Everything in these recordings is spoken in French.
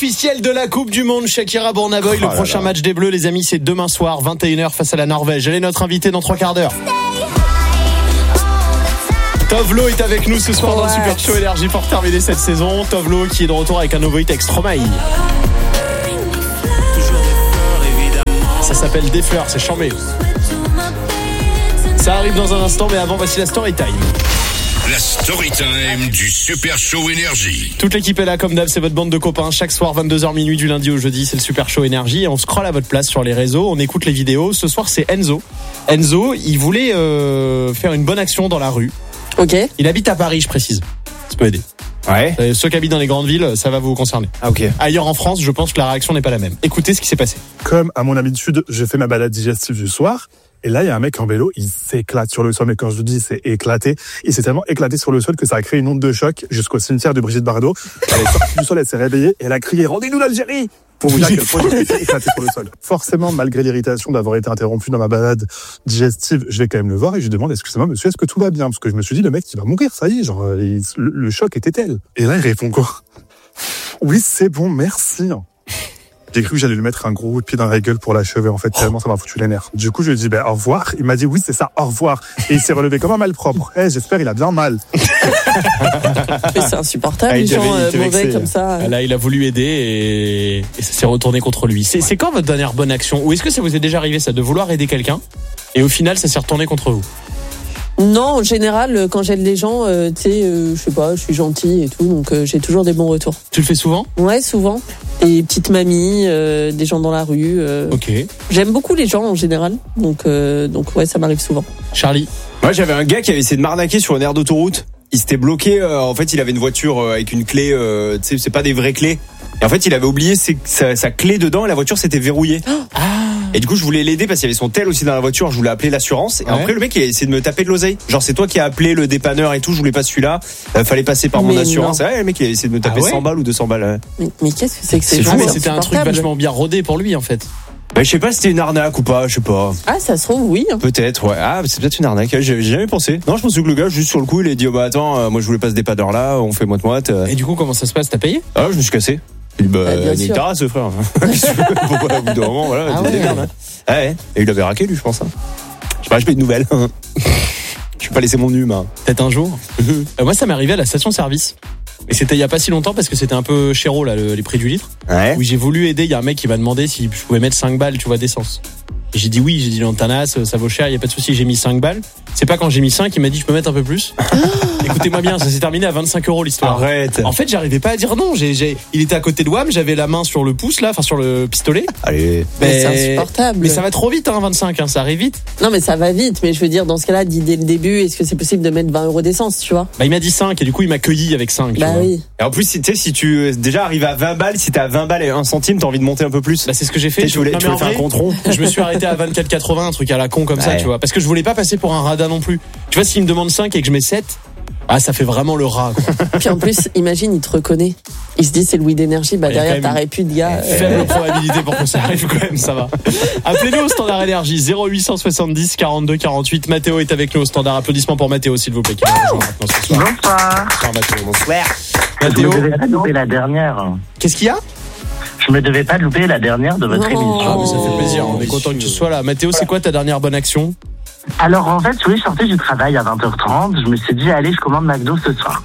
officielle de la Coupe du Monde, Shakira Burna Boy. Le prochain match des Bleus, les amis, c'est demain soir, 21h face à la Norvège. Elle est notre invitée dans 3 quarts d'heure. Tovlo est avec nous ce soir dans le Super Show Énergie pour terminer cette saison. Tovlo qui est de retour avec un nouveau hit avec Stromae. Ça s'appelle Des fleurs, c'est chambé. Ça arrive dans un instant, mais avant, voici la Story Time. La Story Time du Super Show Énergie. Toute l'équipe est là comme d'hab, c'est votre bande de copains. Chaque soir, 22h minuit du lundi au jeudi, c'est le Super Show Énergie. Et on scrolle à votre place sur les réseaux, on écoute les vidéos. Ce soir, c'est Enzo. Enzo, il voulait faire une bonne action dans la rue. Ok. Il habite à Paris, je précise. Ça peut aider. Ouais. Ceux qui habitent dans les grandes villes, ça va vous concerner. Ah, ok. Ailleurs en France, je pense que la réaction n'est pas la même. Écoutez ce qui s'est passé. Comme à mon habitude, je fais ma balade digestive du soir. Et là, il y a un mec en vélo, il s'éclate sur le sol. Mais quand je dis c'est éclaté, il s'est tellement éclaté sur le sol que ça a créé une onde de choc jusqu'au cimetière de Brigitte Bardot. Elle est sortie du sol, elle s'est réveillée et elle a crié « Rendez-nous l'Algérie !» pour vous dire quel point il s'est éclaté sur le sol. Forcément, malgré l'irritation d'avoir été interrompu dans ma balade digestive, je vais quand même le voir et je lui demande « Excusez-moi, monsieur, est-ce que tout va bien ?» Parce que je me suis dit, le mec, il va mourir, ça y est, genre, le choc était tel. Et là, il répond quoi ? Oui, c'est bon, merci. J'ai cru que j'allais lui mettre un gros coup de pied dans la gueule pour l'achever, en fait, tellement ça m'a foutu les nerfs. Du coup, je lui ai dit, au revoir. Il m'a dit, oui, c'est ça, au revoir. Et il s'est relevé comme un malpropre. J'espère il a bien mal. Mais c'est insupportable, les gens mauvais comme ça. Là, il a voulu aider et ça s'est retourné contre lui. C'est quand votre dernière bonne action? Ou est-ce que ça vous est déjà arrivé, ça, de vouloir aider quelqu'un et au final, ça s'est retourné contre vous? Non, en général, quand j'aide les gens, tu sais, je sais pas, je suis gentille et tout, donc j'ai toujours des bons retours. Tu le fais souvent? Ouais, souvent. Des petites mamies, des gens dans la rue. Ok. J'aime beaucoup les gens en général, donc ouais, ça m'arrive souvent. Charlie? Moi, j'avais un gars qui avait essayé de m'arnaquer sur une aire d'autoroute. Il s'était bloqué. En fait, il avait une voiture avec une clé. Tu sais, c'est pas des vraies clés. Et en fait, il avait oublié sa clé dedans et la voiture s'était verrouillée. Et du coup, je voulais l'aider parce qu'il y avait son tel aussi dans la voiture. Je voulais appeler l'assurance. Et après, le mec, il a essayé de me taper de l'oseille. Genre, c'est toi qui as appelé le dépanneur et tout. Je voulais pas celui-là. Fallait passer par mon assurance. Ouais, le mec, il a essayé de me taper 100 balles ou 200 balles. Mais qu'est-ce que c'est que ces gens? Mais c'était un truc vachement bien rodé pour lui, en fait. Je sais pas si c'était une arnaque ou pas, je sais pas. Ah, ça se trouve, oui. Peut-être, ouais. Ah, c'est peut-être une arnaque. J'ai jamais pensé. Non, je pense que le gars, juste sur le coup, il a dit, attends, moi je voulais pas ce dépanneur là, on fait moite-moite. Et du coup, comment ça se passe? T'as payé? Ah, je me suis cassé. Il dit, nique ta race, frère. Pourquoi, au bout d'un moment, voilà, t'es des merdes, hein. Ah ouais. Et il avait raqué, lui, je pense. Je sais pas, j'ai pas eu de nouvelles. Je vais pas laisser mon humain. Peut-être un jour. Moi, ça m'est arrivé à la station-service. Et c'était il y a pas si longtemps parce que c'était un peu chéro, là, les prix du litre. Ouais. Où j'ai voulu aider, il y a un mec qui m'a demandé si je pouvais mettre 5 balles, tu vois, d'essence. Et j'ai dit oui, j'ai dit Lantanas, ça vaut cher, il y a pas de souci, j'ai mis 5 balles. C'est pas quand j'ai mis 5, il m'a dit je peux mettre un peu plus. Écoutez-moi bien, ça s'est terminé à 25 € l'histoire. Arrête. En fait, j'arrivais pas à dire non. Il était à côté de WAM, j'avais la main sur le pouce là, enfin sur le pistolet. Allez. Mais c'est insupportable. Mais ça va trop vite, 25, ça arrive vite. Non, mais ça va vite. Mais je veux dire, dans ce cas-là, dis dès le début, est-ce que c'est possible de mettre 20 € d'essence, tu vois? Il m'a dit 5 et du coup il m'a cueilli avec 5. Bah oui. Et en plus, tu sais, si tu déjà arrives à 20 balles, si t'es à 20 balles et 1 centime, t'as envie de monter un peu plus. Bah c'est ce que j'ai fait. Tu voulais faire un contron. Je me suis arrêté à 24,80, un truc à la con comme ça, tu vois. Parce que je voulais pas passer pour un radin non plus. Tu vois, s'il me demande 5 et que je mets 7, ça fait vraiment le rat, quoi. Puis en plus, imagine, il te reconnaît. Il se dit c'est Louis d'énergie, derrière t'aurais plus de gars. Faible probabilité pour que ça arrive quand même, ça va. Appelez-nous au standard énergie 0870 42 48. Mathéo est avec nous au standard. Applaudissements pour Mathéo, s'il vous plaît. Qui va nous rejoindre maintenant ce soir. Bonsoir. Bonsoir Mathéo, bonsoir. Je Mathéo, me devais pas louper la dernière. qu'est-ce qu'il y a? Je me devais pas louper la dernière de votre émission. Ah, mais ça fait plaisir, on est content que tu sois là. Mathéo, c'est quoi ta dernière bonne action? Alors en fait, oui, je sortais du travail à 20h30. Je me suis dit, allez, je commande McDo ce soir.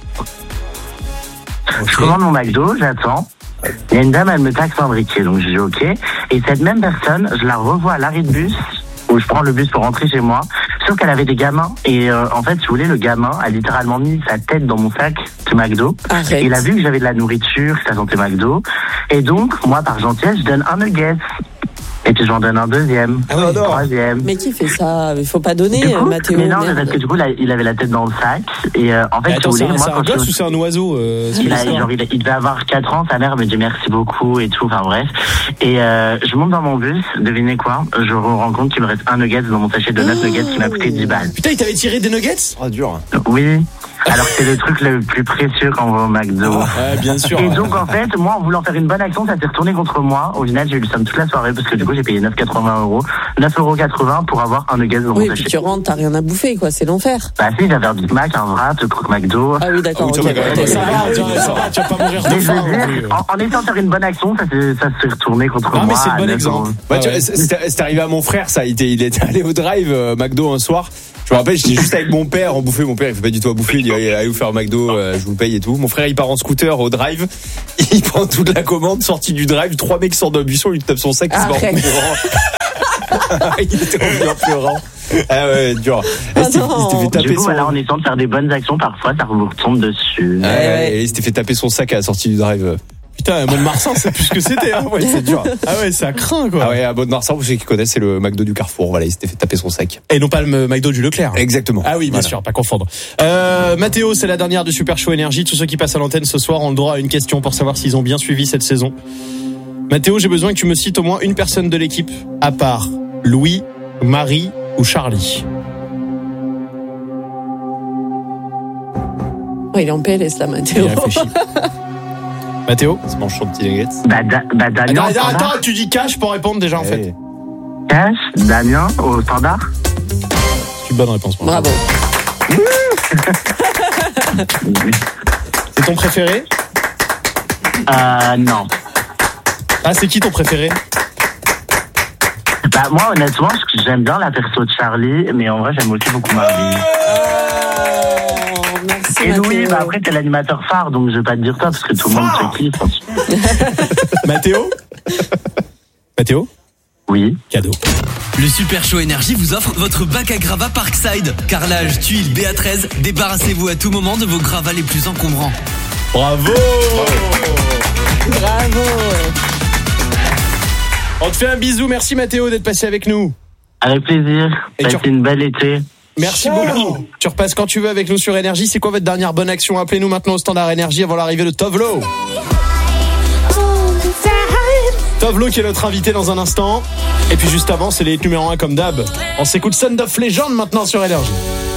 Je commande mon McDo, j'attends. Il y a une dame, elle me taxe un briquet, donc je dis ok. Et cette même personne, je la revois à l'arrêt de bus, où je prends le bus pour rentrer chez moi, sauf qu'elle avait des gamins. Et en fait, si vous voulez, le gamin a littéralement mis sa tête dans mon sac de McDo. Arrête. Et il a vu que j'avais de la nourriture, que ça sentait McDo. Et donc, moi, par gentillesse, je donne un nugget. Et puis j'en donne un deuxième, un troisième. Mais qui fait ça? Il faut pas donner, Du coup, Mathéo. mais non, merde. parce que du coup, là, il avait la tête dans le sac. Et en fait, Attends, si vous voulez, c'est moi, un quand gosse ou c'est un oiseau? il devait avoir 4 ans, sa mère me dit merci beaucoup et tout, enfin bref. Et je monte dans mon bus, devinez quoi? Je me rends compte qu'il me reste un nugget dans mon sachet de 9 nuggets qui m'a coûté 10 balles. Putain, il t'avait tiré des nuggets? Ah, dur. Oui. Alors que c'est le truc le plus précieux quand on va au McDo. Ouais, bien sûr. Et donc en fait, moi en voulant faire une bonne action, ça s'est retourné contre moi. Au final, j'ai eu le somme toute la soirée parce que du coup j'ai payé 9,80 pour avoir un nuggets dans mon Oui, puis sachet. tu rentres, t'as rien à bouffer, quoi. C'est l'enfer. Bah si, j'avais un Big Mac, un wrap, le croque McDo. Ah oui, d'accord. Ah oui, ok, tu vois, ok, Ça ça va, va. tu vas pas mourir de Donc je faim. veux non dire, plus. en essayant de faire une bonne action, ça s'est retourné contre Non, moi. mais c'est le bon à 9 exemple. euros. Ouais, tu Ah ouais. vois, c'est arrivé à mon frère, ça. Il était allé au drive McDo un soir. Je me rappelle, j'étais juste avec mon père, on bouffait. Mon père, il fait pas du tout à bouffer. Il dit, allez vous faire McDo, je vous le paye et tout. Mon frère, il part en scooter au drive. Il prend toute la commande, sorti du drive. 3 mecs sortent d'un buisson, il tape son sac, il se barre en Arrête. pleurant. Il était revenu en pleurant. Ah ouais, dur. Ah Il s'était non. fait taper Du coup, son... voilà, en essayant de faire des bonnes actions, parfois ça vous retombe dessus. Ouais, et il s'était fait taper son sac à la sortie du drive. Putain, Mont-de-Marsan, c'est plus ce que c'était. Hein. Ouais, c'est dur. Ah ouais, ça craint, quoi. Ah ouais, à Mont-de-Marsan, vous savez qui connaissent, c'est le McDo du Carrefour. Voilà, il s'était fait taper son sac. Et non pas le McDo du Leclerc. Exactement. Ah oui, bien Voilà. sûr, pas confondre. Mathéo, c'est la dernière du Super Show Énergie. Tous ceux qui passent à l'antenne ce soir ont le droit à une question pour savoir s'ils ont bien suivi cette saison. Mathéo, j'ai besoin que tu me cites au moins une personne de l'équipe, à part Louis, Marie ou Charlie. Oh, il est en PLS, là, Il Mathéo. réfléchit. Mathéo On se mange son petit nuggets. Damien, au standard. Attends, tu dis cash pour répondre déjà en fait. Ouais. Cash, Damien, au standard. C'est une bonne réponse. moi. Bravo. C'est ton préféré? Non. Ah, c'est qui ton préféré? Bah, moi, honnêtement, j'aime bien la perso de Charlie, mais en vrai, j'aime aussi beaucoup Marie. Oh, merci, Et Mathéo. Louis, bah après, t'es l'animateur phare, donc je vais pas te dire ça, parce que tout le monde te kiffe. Mathéo? Mathéo? Oui. Cadeau. Le Super Show Énergie vous offre votre bac à gravats Parkside. Carrelage, tuiles, BA13, débarrassez-vous à tout moment de vos gravats les plus encombrants. Bravo! Bravo. On te fait un bisou. Merci Mathéo d'être passé avec nous. Avec plaisir. Et Passez une belle été. Merci beaucoup. Tu repasses quand tu veux avec nous sur Énergie. C'est quoi votre dernière bonne action? Appelez-nous maintenant au standard Énergie avant l'arrivée de Tovlo. Tovlo qui est notre invité dans un instant. Et puis juste avant, c'est les hits numéro 1 comme d'hab. On s'écoute Son of Legend maintenant sur Énergie.